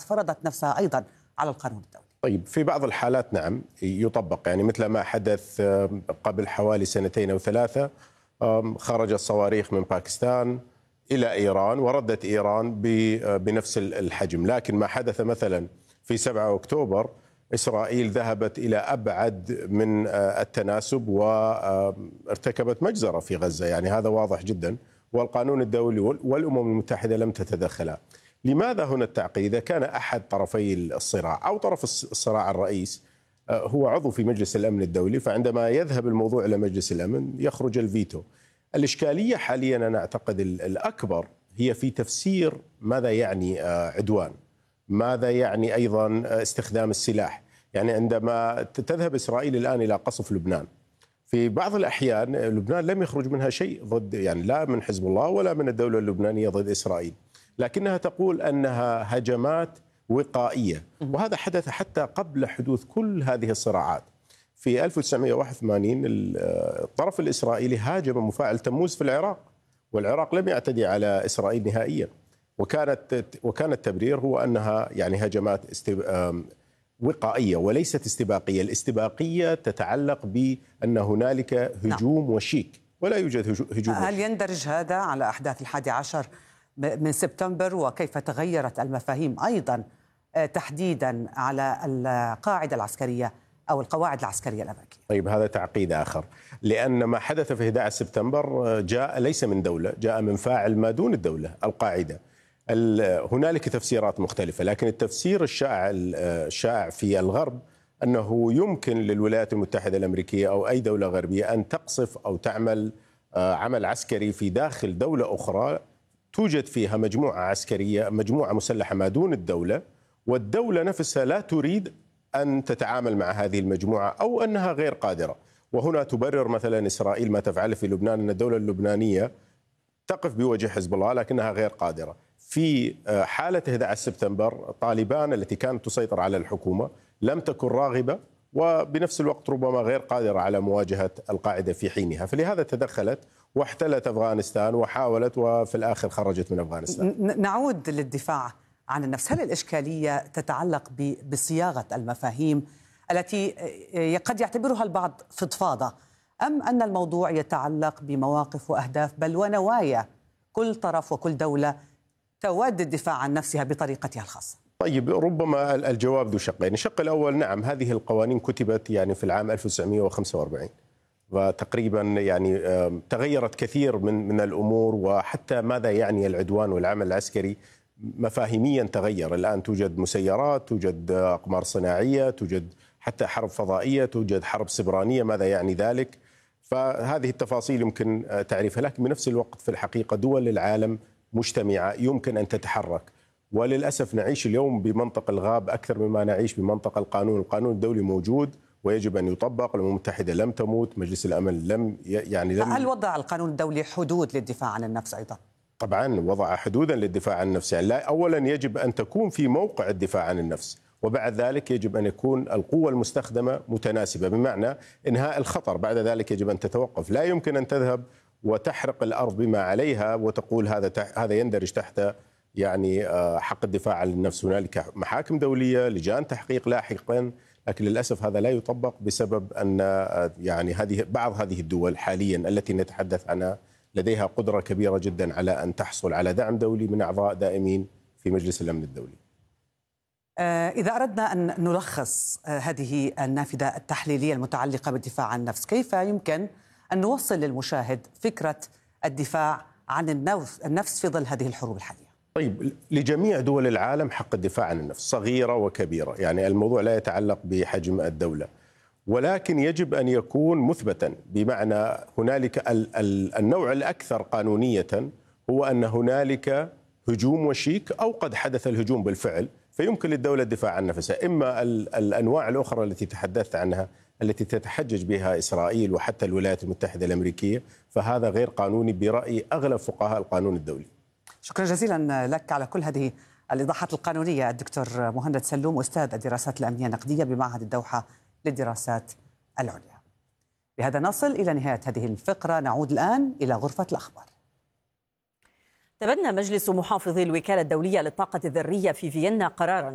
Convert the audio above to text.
فرضت نفسها أيضا على القانون الدولي. طيب في بعض الحالات نعم يطبق، يعني مثل ما حدث قبل حوالي 2 أو 3 خرجت صواريخ من باكستان إلى إيران وردت إيران بنفس الحجم. لكن ما حدث مثلا في 7 أكتوبر إسرائيل ذهبت إلى أبعد من التناسب وارتكبت مجزرة في غزة، يعني هذا واضح جدا، والقانون الدولي والأمم المتحدة لم تتدخلا. لماذا هنا التعقيد؟ إذا كان أحد طرفي الصراع أو طرف الصراع الرئيس هو عضو في مجلس الأمن الدولي، فعندما يذهب الموضوع إلى مجلس الأمن يخرج الفيتو. الإشكالية حاليا أنا أعتقد الأكبر هي في تفسير ماذا يعني عدوان، ماذا يعني أيضا استخدام السلاح. يعني عندما تذهب إسرائيل الآن إلى قصف لبنان، في بعض الأحيان لبنان لم يخرج منها شيء ضد، يعني لا من حزب الله ولا من الدولة اللبنانية ضد إسرائيل، لكنها تقول أنها هجمات وقائية، وهذا حدث حتى قبل حدوث كل هذه الصراعات. في 1981 الطرف الإسرائيلي هاجم مفاعل تموز في العراق، والعراق لم يعتدي على إسرائيل نهائيا، وكان التبرير هو أنها يعني هجمات وقائية وليست استباقية. الاستباقية تتعلق بأن هنالك هجوم وشيك ولا يوجد هجوم. هل يندرج هذا على أحداث 11 من سبتمبر وكيف تغيرت المفاهيم أيضا تحديدا على القاعدة العسكرية أو القواعد العسكرية الأمريكية؟ طيب هذا تعقيد آخر، لأن ما حدث في 11 سبتمبر جاء ليس من دولة، جاء من فاعل ما دون الدولة، القاعدة. هنالك تفسيرات مختلفة، لكن التفسير الشائع في الغرب أنه يمكن للولايات المتحدة الأمريكية أو أي دولة غربية أن تقصف أو تعمل عمل عسكري في داخل دولة أخرى توجد فيها مجموعة عسكرية، مجموعة مسلحة ما دون الدولة، والدولة نفسها لا تريد أن تتعامل مع هذه المجموعة أو أنها غير قادرة. وهنا تبرر مثلا إسرائيل ما تفعله في لبنان، أن الدولة اللبنانية تقف بوجه حزب الله لكنها غير قادرة. في حالة 11 سبتمبر طالبان التي كانت تسيطر على الحكومة لم تكن راغبة، وبنفس الوقت ربما غير قادرة على مواجهة القاعدة في حينها، فلهذا تدخلت واحتلت أفغانستان وحاولت، وفي الآخر خرجت من أفغانستان. نعود للدفاع عن النفس. هل الإشكالية تتعلق بصياغة المفاهيم التي قد يعتبرها البعض فضفاضة، أم أن الموضوع يتعلق بمواقف وأهداف بل ونوايا كل طرف وكل دولة تود الدفاع عن نفسها بطريقتها الخاصة؟ طيب ربما الجواب ذو شقين. الشق الأول نعم، هذه القوانين كتبت يعني في العام 1945 وتقريبا يعني تغيرت كثير من الأمور، وحتى ماذا يعني العدوان والعمل العسكري مفاهيميا تغير. الآن توجد مسيرات، توجد أقمار صناعية، توجد حتى حرب فضائية، توجد حرب سبرانية، ماذا يعني ذلك؟ فهذه التفاصيل يمكن تعريفها، لكن بنفس الوقت في الحقيقة دول العالم مجتمعة يمكن أن تتحرك، وللأسف نعيش اليوم بمنطق الغاب أكثر مما نعيش بمنطق القانون. القانون الدولي موجود ويجب أن يطبق، الأمم المتحدة لم تموت، مجلس الأمن لم هل وضع القانون الدولي حدود للدفاع عن النفس أيضا؟ طبعا وضع حدودا للدفاع عن النفس. يعني أولا يجب أن تكون في موقع الدفاع عن النفس، وبعد ذلك يجب أن يكون القوة المستخدمة متناسبة، بمعنى إنهاء الخطر بعد ذلك يجب أن تتوقف. لا يمكن أن تذهب وتحرق الأرض بما عليها وتقول هذا يندرج تحت يعني حق الدفاع عن النفس. هنالك محاكم دولية، لجان تحقيق لاحقا، لكن للأسف هذا لا يطبق بسبب أن يعني بعض هذه الدول حاليا التي نتحدث عنها لديها قدرة كبيرة جدا على أن تحصل على دعم دولي من أعضاء دائمين في مجلس الأمن الدولي. إذا أردنا أن نلخص هذه النافذة التحليلية المتعلقة بالدفاع عن النفس، كيف يمكن أن نوصل للمشاهد فكرة الدفاع عن النفس في ظل هذه الحروب الحالية؟ طيب لجميع دول العالم حق الدفاع عن النفس، صغيرة وكبيرة، يعني الموضوع لا يتعلق بحجم الدولة، ولكن يجب أن يكون مثبتا، بمعنى هنالك النوع الأكثر قانونية هو أن هنالك هجوم وشيك أو قد حدث الهجوم بالفعل، فيمكن للدولة الدفاع عن نفسها. إما الأنواع الأخرى التي تحدثت عنها التي تتحجج بها إسرائيل وحتى الولايات المتحدة الأمريكية، فهذا غير قانوني برأي أغلب فقهاء القانون الدولي. شكرا جزيلا لك على كل هذه الإيضاحات القانونية الدكتور مهند سلوم، أستاذ الدراسات الأمنية النقدية بمعهد الدوحة للدراسات العليا. بهذا نصل إلى نهاية هذه الفقرة. نعود الآن إلى غرفة الأخبار. تبنى مجلس محافظي الوكالة الدولية للطاقة الذرية في فيينا قراراً